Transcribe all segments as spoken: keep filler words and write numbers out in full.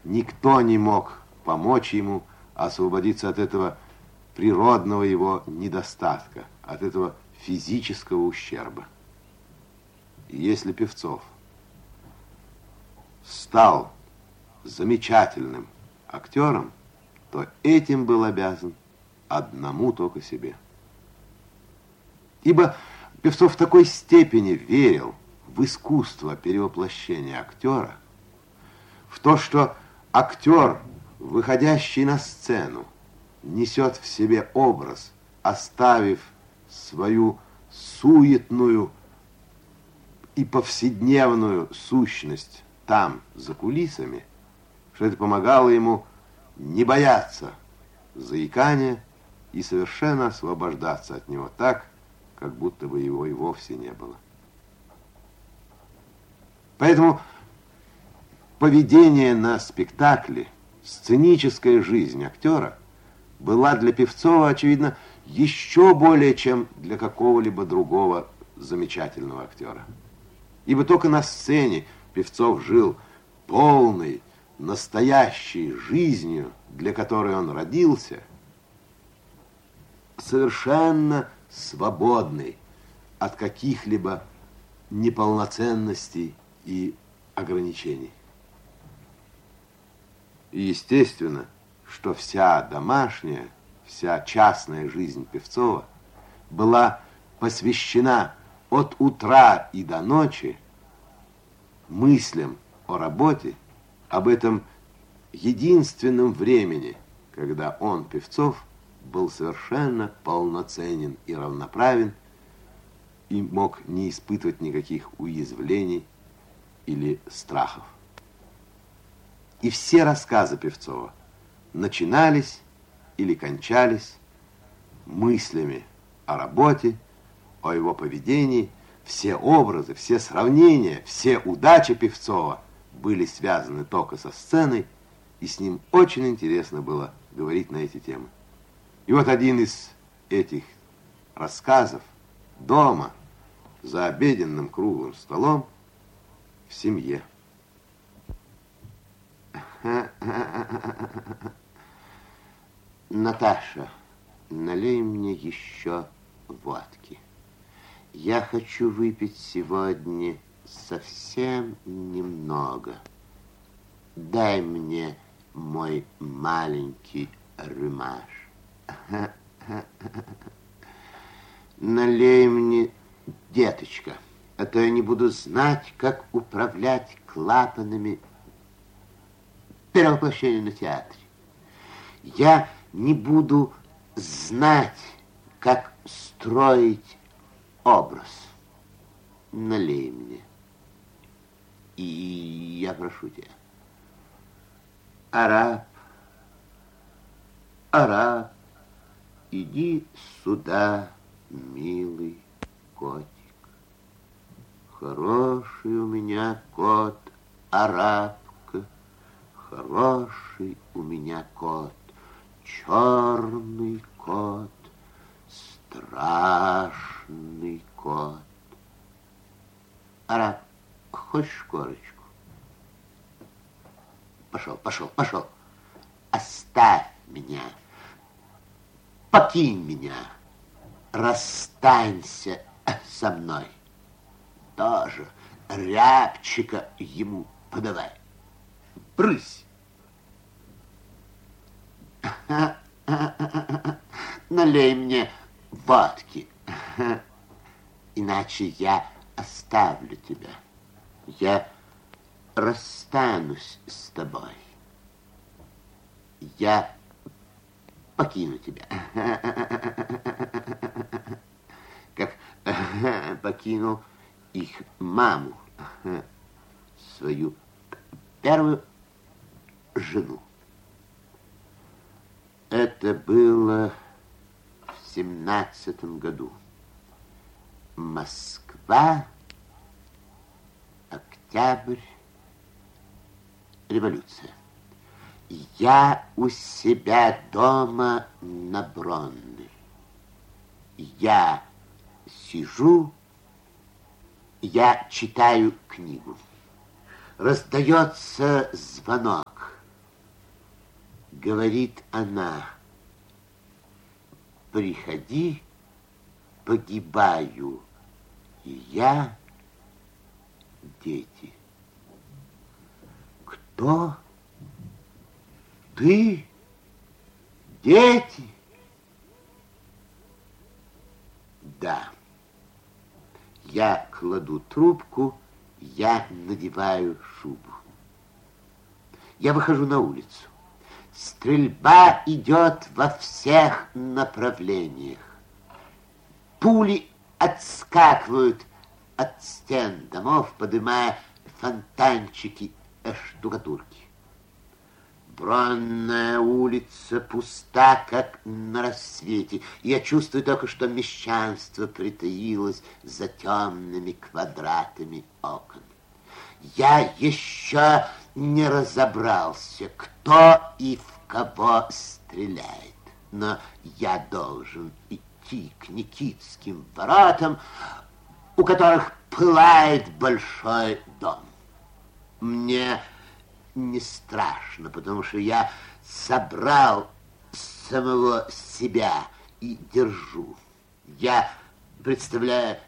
никто не мог помочь ему освободиться от этого природного его недостатка, от этого физического ущерба. И если Певцов стал замечательным актером, то этим был обязан одному только себе. Ибо Певцов в такой степени верил в искусство перевоплощения актера, в то, что актер, выходящий на сцену, несет в себе образ, оставив свою суетную и повседневную сущность там, за кулисами, что это помогало ему не бояться заикания и совершенно освобождаться от него так, как будто бы его и вовсе не было. Поэтому поведение на спектакле, сценическая жизнь актера была для Певцова, очевидно, еще более, чем для какого-либо другого замечательного актера. Ибо только на сцене Певцов жил полной, настоящей жизнью, для которой он родился, совершенно свободный от каких-либо неполноценностей и ограничений. И естественно, что вся домашняя, вся частная жизнь Певцова была посвящена от утра и до ночи мыслям о работе, об этом единственном времени, когда он, Певцов, был совершенно полноценен и равноправен и мог не испытывать никаких уязвлений или страхов. И все рассказы Певцова начинались или кончались мыслями о работе, о его поведении. Все образы, все сравнения, все удачи Певцова были связаны только со сценой, и с ним очень интересно было говорить на эти темы. И вот один из этих рассказов дома, за обеденным круглым столом, в семье. Наташа, налей мне еще водки. Я хочу выпить сегодня совсем немного. Дай мне мой маленький рюмаш. Налей мне, деточка, а то я не буду знать, как управлять клапанами перевоплощения на театре. Я не буду знать, как строить образ. Налей мне. И я прошу тебя. Араб, араб, иди сюда, милый котик. Хороший у меня кот, арабка, хороший у меня кот, черный кот, страшный кот. Араб, хочешь корочку? Пошел, пошел, пошел. Оставь меня. Покинь меня. Расстанься со мной. Тоже рябчика ему подавай. Брысь. Налей мне водки. Иначе я оставлю тебя. Я расстанусь с тобой. Я покину тебя. Как покинул их маму, свою первую жену. Это было в семнадцатом году. Москва, октябрь, революция. Я у себя дома на Бронной. Я сижу, я читаю книгу. Раздается звонок. говорит она, приходи, погибаю и я, дети. Кто? Ты? Дети? Да. Я кладу трубку, я надеваю шубу. Я выхожу на улицу. Стрельба идет во всех направлениях. Пули отскакивают от стен домов, поднимая фонтанчики штукатурки. Бронная улица пуста, как на рассвете. Я чувствую только, что мещанство притаилось за темными квадратами окон. Я еще не разобрался, кто и в кого стреляет. Но я должен идти к Никитским воротам, у которых пылает большой дом. Мне не страшно, потому что я собрал самого себя и держу. Я представляю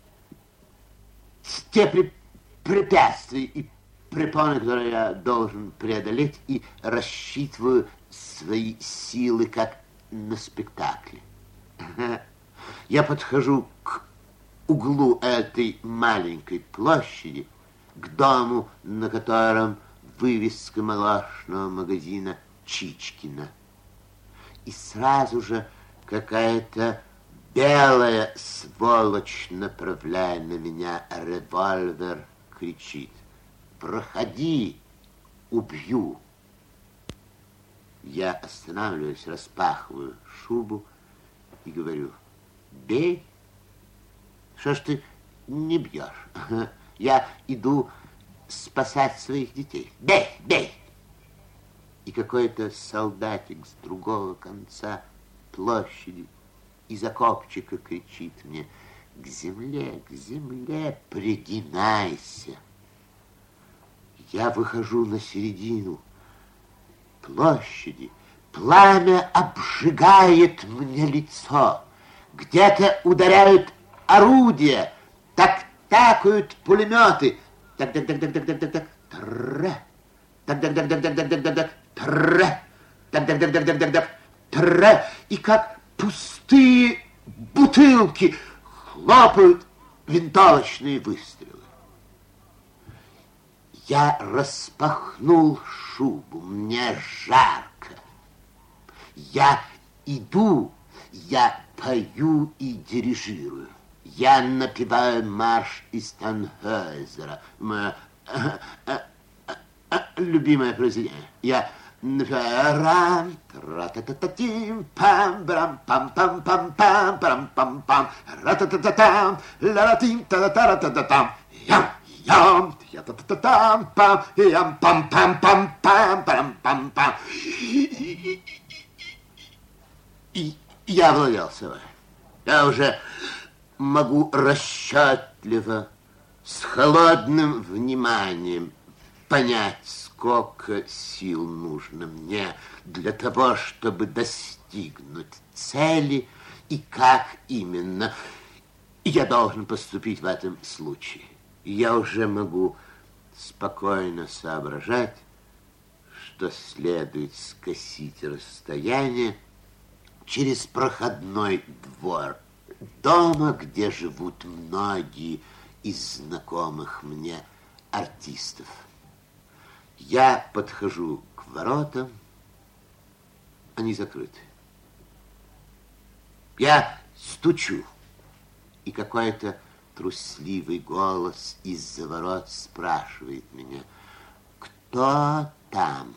те при... препятствия и препоны, которые я должен преодолеть, и рассчитываю свои силы, как на спектакле. Я подхожу к углу этой маленькой площади, к дому, на котором вывеска молочного магазина Чичкина. И сразу же какая-то белая сволочь, направляя на меня револьвер, кричит: проходи, убью. Я останавливаюсь, распахиваю шубу и говорю: бей. Что ж ты не бьешь? Я иду спасать своих детей. Бей, бей! И какой-то солдатик с другого конца площади из окопчика кричит мне: к земле, к земле пригинайся. Я выхожу на середину площади. Пламя обжигает мне лицо. Где-то ударяют орудия, так такают пулеметы. Так, так, так, так, так, так, так, так, тра. Так, так, так, так, так, так, так, так, так, тра. Так, так, так, так, так, так, так, тра. И как пустые бутылки хлопают винтовочные выстрелы. Я распахнул шубу, мне жарко. Я иду, я пою и дирижирую. Я напеваю марш из Танхойзера, мое э, э, э, любимое произведение. Я напеваю рам, тра-та-та-та-тим, пам, брам, пам, пам, пам, пам, пам, пам, пам, ра-та-та-та-там, ла-ла-тим, та-та-та-та-та-там, ям, ям, я-та-та-та-там, пам, ям, пам, пам, пам, пам, пам, пам, пам. И я овладел собой. Я уже могу расчетливо, с холодным вниманием понять, сколько сил нужно мне для того, чтобы достигнуть цели, и как именно я должен поступить в этом случае. Я уже могу спокойно соображать, что следует скосить расстояние через проходной двор дома, где живут многие из знакомых мне артистов. Я подхожу к воротам, они закрыты. Я стучу, и какой-то трусливый голос из-за ворот спрашивает меня: кто там?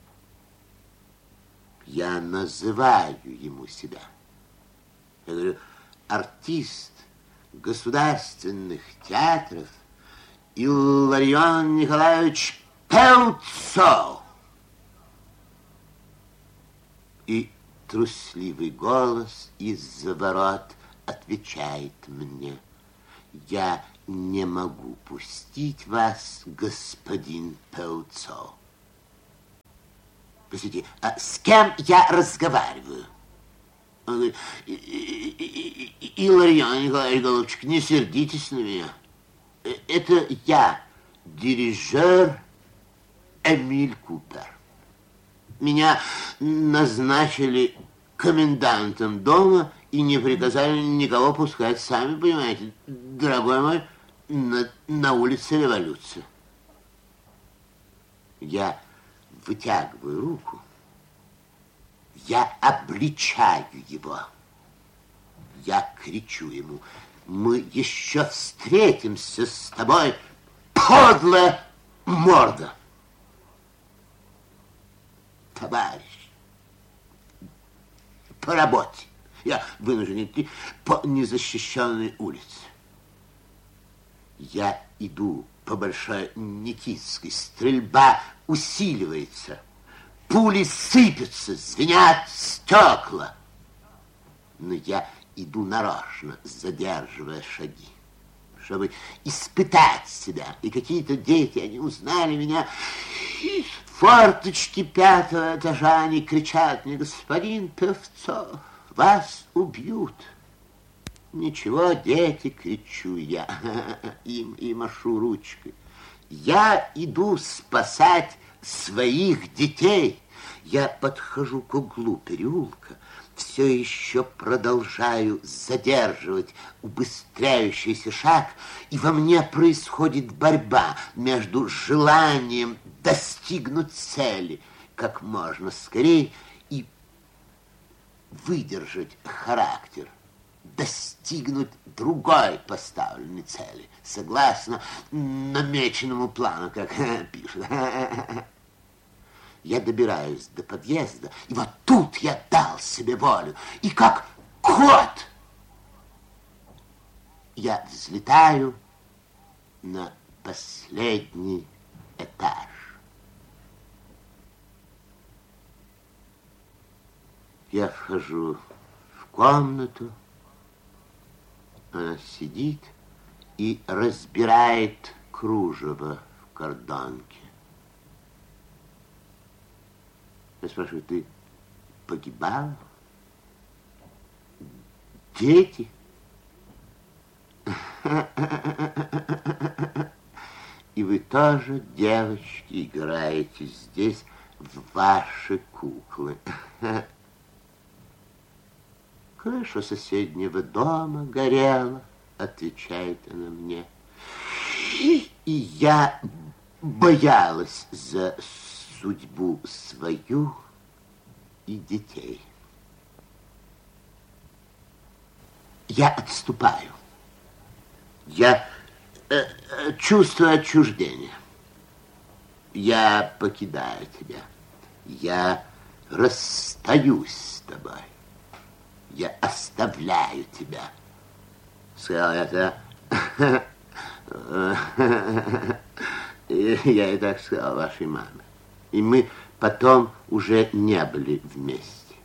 Я называю ему себя. Я говорю: артист государственных театров Илларион Николаевич Певцов. И трусливый голос из-за ворот отвечает мне: я не могу пустить вас, господин Певцов. Простите, а с кем я разговариваю? Он говорит, Илларион Николаевич, голубчик, не сердитесь на меня. Это я, дирижер Эмиль Купер. Меня назначили комендантом дома и не приказали никого пускать. Сами понимаете, дорогой мой, на, на улице революция. Я вытягиваю руку, я обличаю его. Я кричу ему, мы еще встретимся с тобой, подлая морда. Товарищ, по работе. Я вынужден идти по незащищенной улице. Я иду по Большой Никитской. Стрельба усиливается. Пули сыпятся, звенят стекла. Но я иду нарочно, задерживая шаги, чтобы испытать себя. И какие-то дети, они узнали меня. В форточке пятого этажа они кричат мне: господин Певцов, вас убьют. Ничего, дети, кричу я им и машу ручкой. Я иду спасать своих детей. Я подхожу к углу переулка, все еще продолжаю задерживать убыстряющийся шаг, и во мне происходит борьба между желанием достигнуть цели как можно скорее и выдержать характер, достигнуть другой поставленной цели, согласно намеченному плану, как пишут. Я добираюсь до подъезда, и вот тут я дал себе волю, и как кот я взлетаю на последний этаж. Я вхожу в комнату, она сидит и разбирает кружево в кордонке. Я спрашиваю: ты погибал? Дети? И вы тоже, девочки, играете здесь в ваши куклы. Крыша соседнего дома горела, отвечает она мне. И я боялась за судьбу свою и детей. Я отступаю. Я э, э, чувствую отчуждение. Я покидаю тебя. Я расстаюсь с тобой. Я оставляю тебя. Сказал это. Я и так сказал вашей маме. И мы потом уже не были вместе.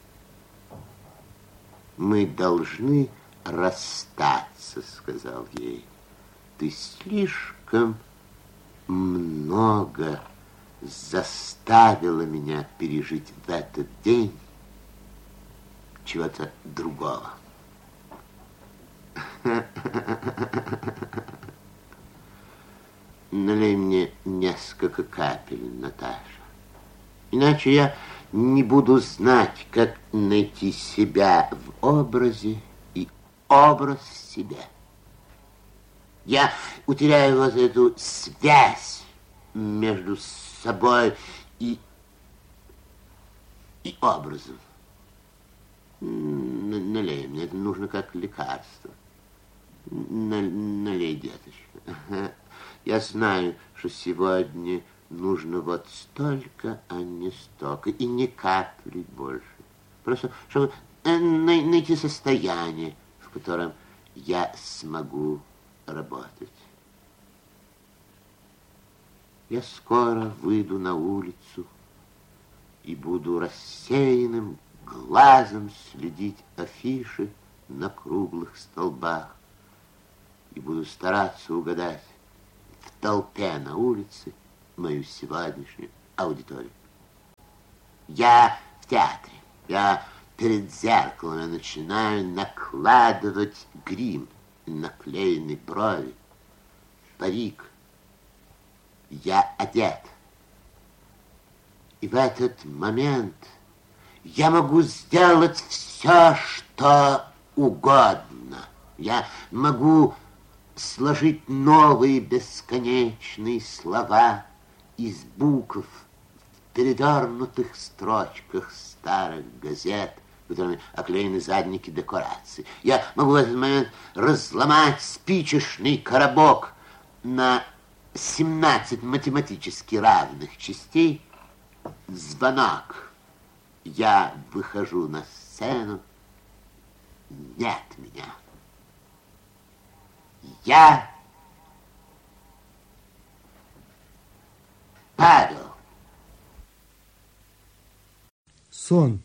Мы должны расстаться, сказал ей. Ты слишком много заставила меня пережить в этот день чего-то другого. Налей мне несколько капель, Наташа. Иначе я не буду знать, как найти себя в образе и образ себя. Я утеряю вот эту связь между собой и, и образом. Налей мне, это нужно как лекарство. Налей, деточка. Я знаю, что сегодня нужно вот столько, а не столько, и ни капли больше. Просто, чтобы найти состояние, в котором я смогу работать. Я скоро выйду на улицу и буду рассеянным глазом следить афиши на круглых столбах и буду стараться угадать в толпе на улице мою сегодняшнюю аудиторию. Я в театре. Я перед зеркалом я начинаю накладывать грим, наклеенные брови, парик. Я одет. И в этот момент я могу сделать все, что угодно. Я могу сложить новые бесконечные слова из букв в перевернутых строчках старых газет, которыми оклеены задники декораций. Я могу в этот момент разломать спичечный коробок на семнадцать математически равных частей. Звонок. Я выхожу на сцену. Нет меня. Я Павел. Сон.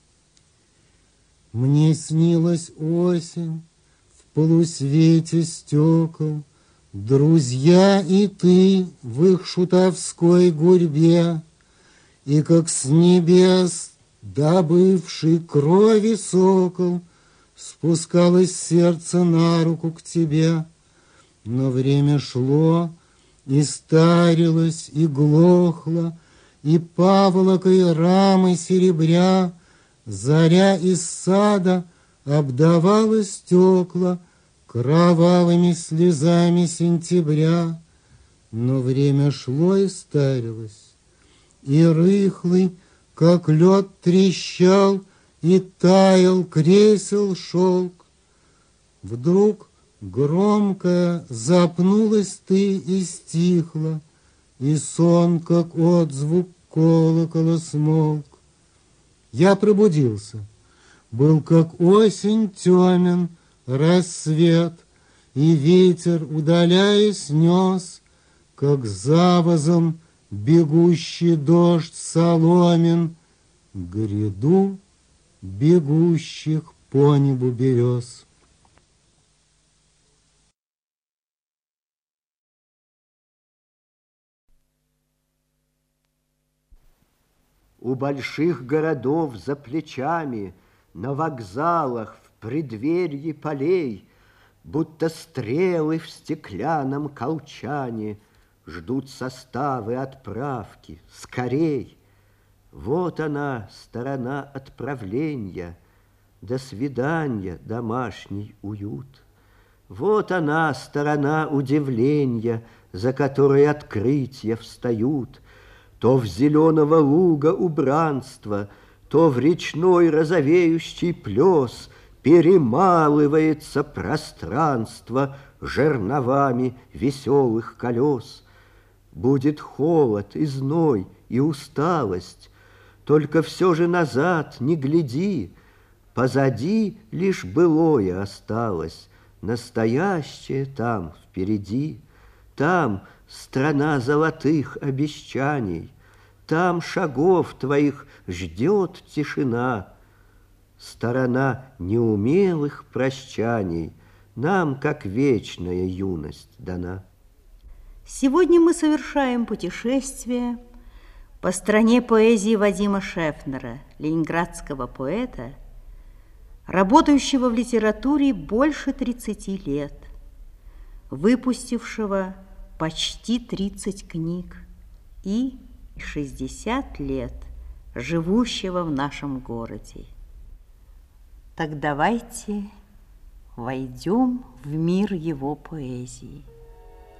Мне снилась осень в полусвете стекол, друзья и ты в их шутовской гурьбе, и как с небес добывший крови сокол спускалось сердце на руку к тебе. Но время шло, и старилось, и глохло, и паволокой рамы серебря заря из сада обдавала стекла кровавыми слезами сентября. Но время шло и старилось, и рыхлый, как лед, трещал и таял кресел шелк. Вдруг громкая запнулась ты и стихла, и сон, как отзвук колокола, смолк. Я пробудился, был как осень темен рассвет, и ветер, удаляясь, нес, как завозом бегущий дождь соломен, гряду бегущих по небу берез. У больших городов за плечами, на вокзалах, в преддверье полей, будто стрелы в стеклянном колчане, ждут составы отправки, скорей. Вот она, сторона отправления, до свидания, домашний уют. Вот она, сторона удивления, за которой открытия встают. То в зеленого луга убранство, то в речной розовеющий плес перемалывается пространство жерновами веселых колес. Будет холод и зной и усталость, только все же назад не гляди, позади лишь былое осталось, настоящее там впереди. Там страна золотых обещаний, там шагов твоих ждет тишина. Сторона неумелых прощаний нам, как вечная юность, дана. Сегодня мы совершаем путешествие по стране поэзии Вадима Шефнера, ленинградского поэта, работающего в литературе больше тридцати лет, выпустившего почти тридцать книг и шестьдесят лет живущего в нашем городе. Так давайте войдем в мир его поэзии.